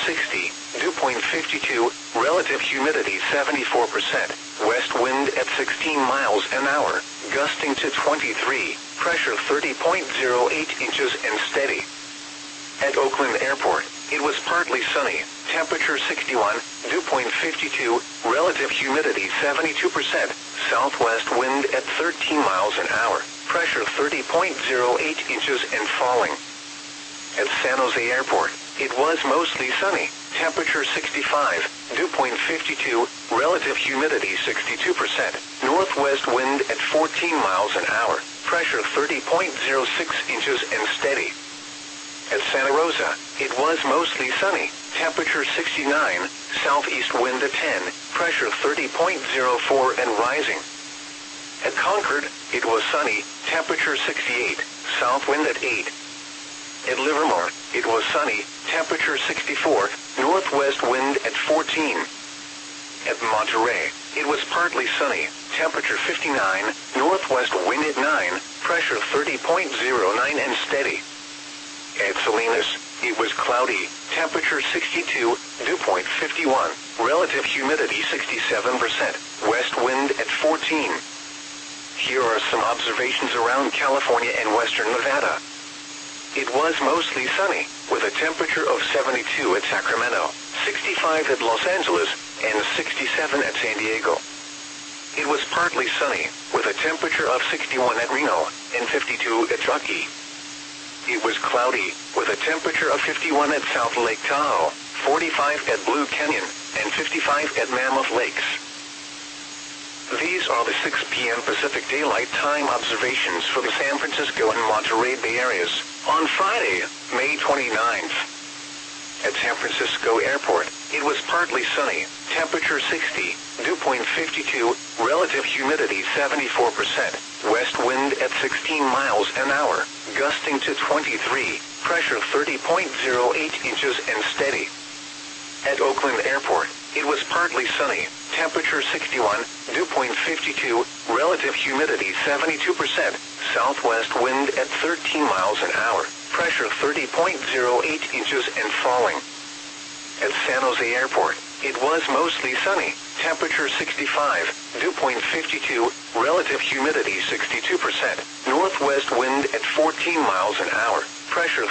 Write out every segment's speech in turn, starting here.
60, dew point 52, relative humidity 74%, west wind at 16 miles an hour, gusting to 23, pressure 30.08 inches and steady. At Oakland Airport, it was partly sunny, temperature 61, dew point 52, relative humidity 72%, southwest wind at 13 miles an hour, pressure 30.08 inches and falling. At San Jose Airport, it was mostly sunny, temperature 65, dew point 52, relative humidity 62%, northwest wind at 14 miles an hour, pressure 30.06 inches and steady. At Santa Rosa, it was mostly sunny, temperature 69, southeast wind at 10, pressure 30.04 and rising. At Concord, it was sunny, temperature 68, south wind at 8. At Livermore, it was sunny, temperature 64, northwest wind at 14. At Monterey, it was partly sunny, temperature 59, northwest wind at 9, pressure 30.09 and steady. At Salinas, it was cloudy, temperature 62, dew point 51, relative humidity 67%, west wind at 14. Here are some observations around California and western Nevada. It was mostly sunny, with a temperature of 72 at Sacramento, 65 at Los Angeles, and 67 at San Diego. It was partly sunny, with a temperature of 61 at Reno, and 52 at Truckee. It was cloudy, with a temperature of 51 at South Lake Tahoe, 45 at Blue Canyon, and 55 at Mammoth Lakes. These are the 6 p.m. Pacific Daylight Time observations for the San Francisco and Monterey Bay areas on Friday, May 29th. At San Francisco Airport, it was partly sunny, temperature 60, dew point 52, relative humidity 74%, west wind at 16 miles an hour, gusting to 23, pressure 30.08 inches and steady. At Oakland Airport, it was partly sunny, temperature 61, dew point 52, relative humidity 72%, southwest wind at 13 miles an hour, pressure 30.08 inches and falling. At San Jose Airport, it was mostly sunny, temperature 65, dew point 52, relative humidity 62%, northwest wind at 14 miles an hour, pressure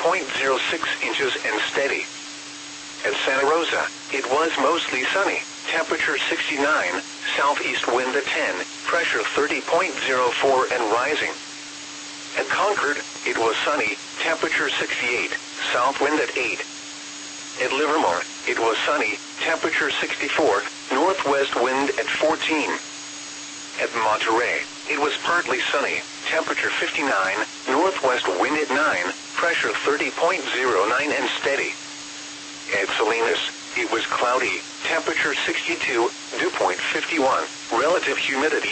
30.06 inches and steady. At Santa Rosa, it was mostly sunny, temperature 69, southeast wind at 10, pressure 30.04 and rising. At Concord, it was sunny, temperature 68, south wind at 8. At Livermore, it was sunny, temperature 64, northwest wind at 14. At Monterey, it was partly sunny, temperature 59, northwest wind at 9, pressure 30.09 and steady. At Salinas, it was cloudy, temperature 62, dew point 51, relative humidity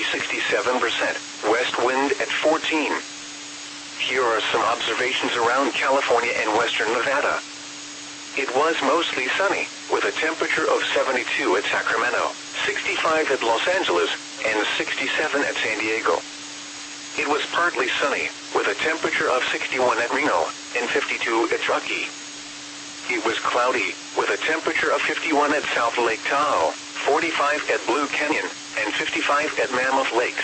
67%, west wind at 14. Here are some observations around California and western Nevada. It was mostly sunny, with a temperature of 72 at Sacramento, 65 at Los Angeles, and 67 at San Diego. It was partly sunny, with a temperature of 61 at Reno, and 52 at Truckee. It was cloudy, with a temperature of 51 at South Lake Tahoe, 45 at Blue Canyon, and 55 at Mammoth Lakes.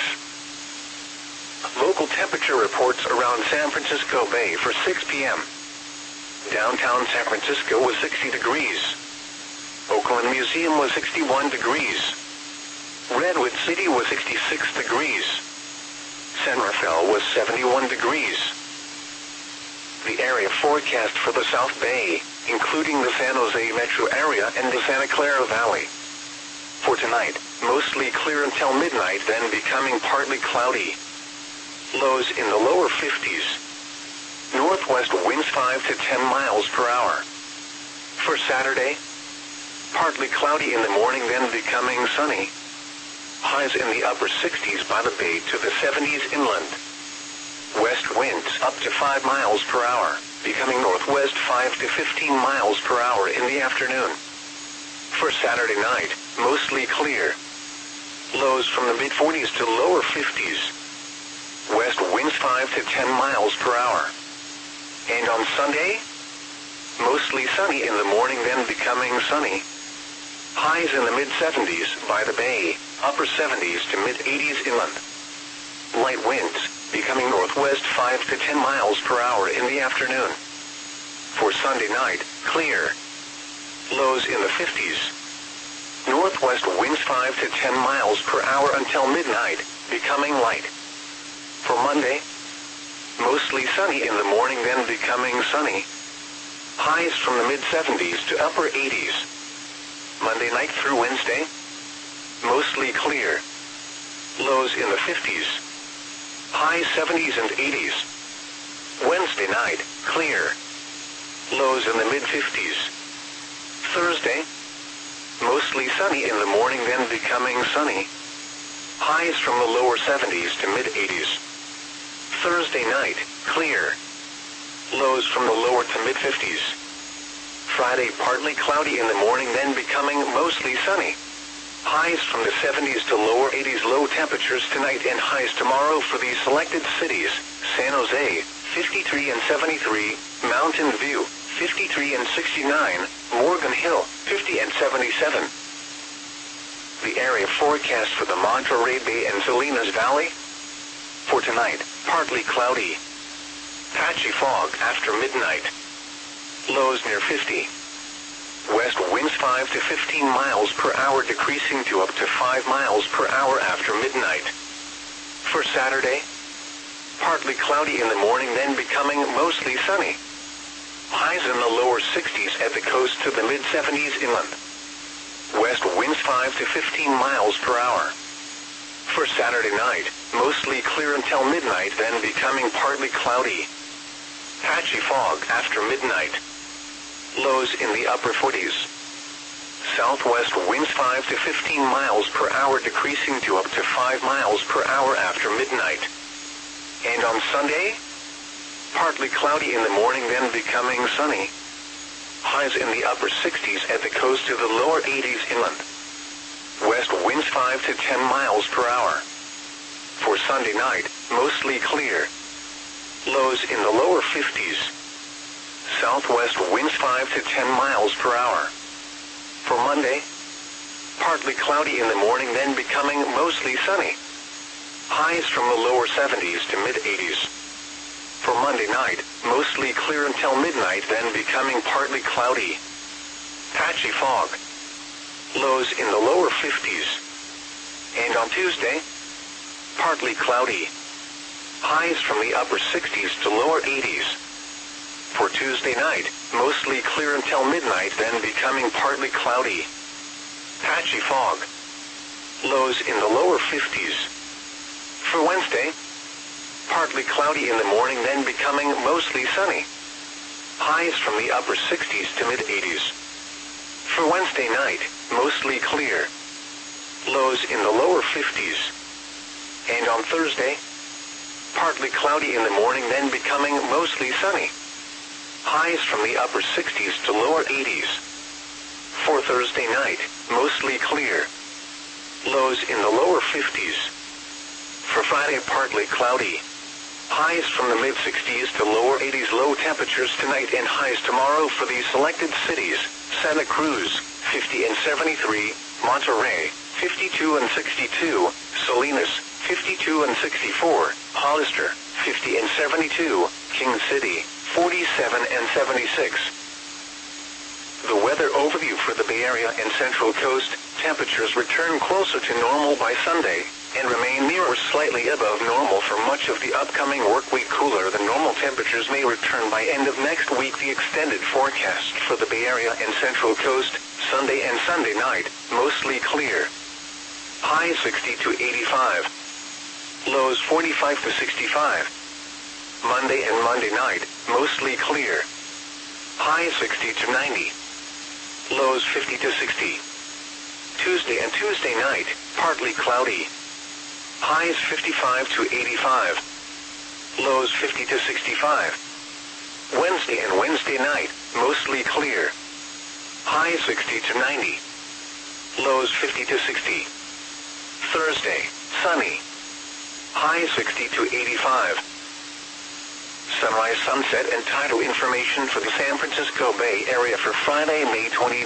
Local temperature reports around San Francisco Bay for 6 p.m. Downtown San Francisco was 60 degrees. Oakland Museum was 61 degrees. Redwood City was 66 degrees. San Rafael was 71 degrees. The area forecast for the South Bay, including the San Jose metro area and the Santa Clara Valley. For tonight, mostly clear until midnight, then becoming partly cloudy. Lows in the lower 50s. Northwest winds 5 to 10 miles per hour. For Saturday, partly cloudy in the morning, then becoming sunny. Highs in the upper 60s by the bay to the 70s inland. West winds up to 5 miles per hour, becoming northwest 5 to 15 miles per hour in the afternoon. For Saturday night, mostly clear. Lows from the mid-40s to lower 50s. West winds 5 to 10 miles per hour. And on Sunday, mostly sunny in the morning then becoming sunny. Highs in the mid-70s by the bay, upper 70s to mid-80s inland. Light winds, becoming northwest 5 to 10 miles per hour in the afternoon. For Sunday night, clear. Lows in the 50s. Northwest winds 5 to 10 miles per hour until midnight, becoming light. For Monday, mostly sunny in the morning then becoming sunny. Highs from the mid-70s to upper 80s. Monday night through Wednesday, mostly clear. Lows in the 50s. Highs 70s and 80s. Wednesday night, clear. Lows in the mid-50s. Thursday, mostly sunny in the morning then becoming sunny. Highs from the lower 70s to mid-80s. Thursday night, clear. Lows from the lower to mid-50s. Friday partly cloudy in the morning then becoming mostly sunny. Highs from the 70s to lower 80s. Low temperatures tonight and highs tomorrow for these selected cities: San Jose, 53 and 73, Mountain View, 53 and 69, Morgan Hill, 50 and 77. The area forecast for the Monterey Bay and Salinas Valley. For tonight, partly cloudy. Patchy fog after midnight. Lows near 50. West winds 5 to 15 miles per hour decreasing to up to 5 miles per hour after midnight. For Saturday, partly cloudy in the morning then becoming mostly sunny. Highs in the lower 60s at the coast to the mid-70s inland. West winds 5 to 15 miles per hour. For Saturday night, mostly clear until midnight then becoming partly cloudy. Patchy fog after midnight. Lows in the upper 40s. Southwest winds 5 to 15 miles per hour decreasing to up to 5 miles per hour after midnight. And on Sunday, partly cloudy in the morning then becoming sunny. Highs in the upper 60s at the coast to the lower 80s inland. West winds 5 to 10 miles per hour. For Sunday night, mostly clear. Lows in the lower 50s. Southwest winds 5 to 10 miles per hour. For Monday, partly cloudy in the morning then becoming mostly sunny. Highs from the lower 70s to mid-80s. For Monday night, mostly clear until midnight then becoming partly cloudy. Patchy fog. Lows in the lower 50s. And on Tuesday, partly cloudy. Highs from the upper 60s to lower 80s. For Tuesday night, mostly clear until midnight then becoming partly cloudy. Patchy fog. Lows in the lower 50s. For Wednesday, partly cloudy in the morning then becoming mostly sunny. Highs from the upper 60s to mid-80s. For Wednesday night, mostly clear. Lows in the lower 50s. And on Thursday, partly cloudy in the morning then becoming mostly sunny. Highs from the upper 60s to lower 80s. For Thursday night, mostly clear. Lows in the lower 50s. For Friday, partly cloudy. Highs from the mid-60s to lower 80s. Low temperatures tonight and highs tomorrow for these selected cities: Santa Cruz, 50 and 73, Monterey, 52 and 62, Salinas, 52 and 64, Hollister, 50 and 72, King City, 47 and 76. The weather overview for the Bay Area and Central Coast: temperatures return closer to normal by Sunday, and remain near or slightly above normal for much of the upcoming work week. Cooler than normal temperatures may return by end of next week. The extended forecast for the Bay Area and Central Coast: Sunday and Sunday night, mostly clear. Highs 60 to 85. Lows 45 to 65. Monday and Monday night, mostly clear. Highs 60 to 90. Lows 50 to 60. Tuesday and Tuesday night, partly cloudy. Highs 55 to 85. Lows 50 to 65. Wednesday and Wednesday night, mostly clear. Highs 60 to 90. Lows 50 to 60. Thursday, sunny. Highs 60 to 85. sunrise, sunset, and tidal information for the San Francisco Bay Area for Friday, May 29.